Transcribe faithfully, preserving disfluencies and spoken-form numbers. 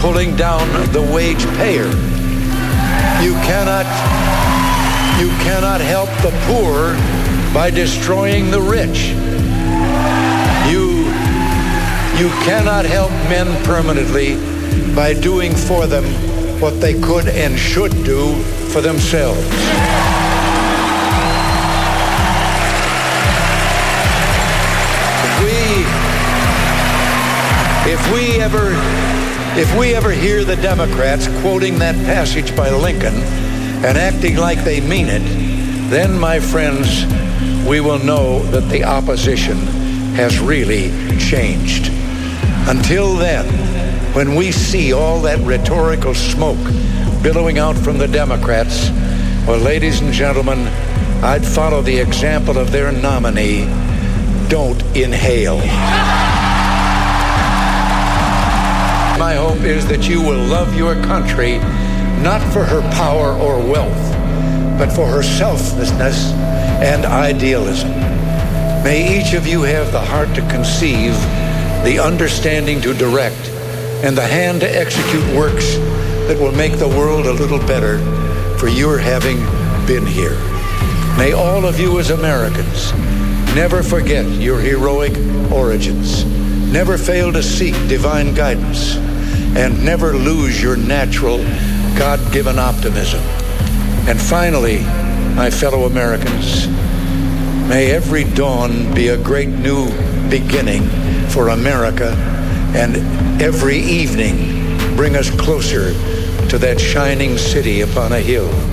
pulling down the wage payer. You cannot, you cannot help the poor by destroying the rich. You, you cannot help men permanently by doing for them what they could and should do for themselves. If we, if we ever, if we ever hear the Democrats quoting that passage by Lincoln and acting like they mean it, then, my friends, we will know that the opposition has really changed. Until then, when we see all that rhetorical smoke billowing out from the Democrats, well, ladies and gentlemen, I'd follow the example of their nominee. Don't inhale. My hope is that you will love your country, not for her power or wealth, but for her selflessness and idealism. May each of you have the heart to conceive, the understanding to direct, and the hand to execute works that will make the world a little better for your having been here. May all of you as Americans never forget your heroic origins, never fail to seek divine guidance, and never lose your natural, God-given optimism. And finally, my fellow Americans, may every dawn be a great new beginning for America, and every evening bring us closer to that shining city upon a hill.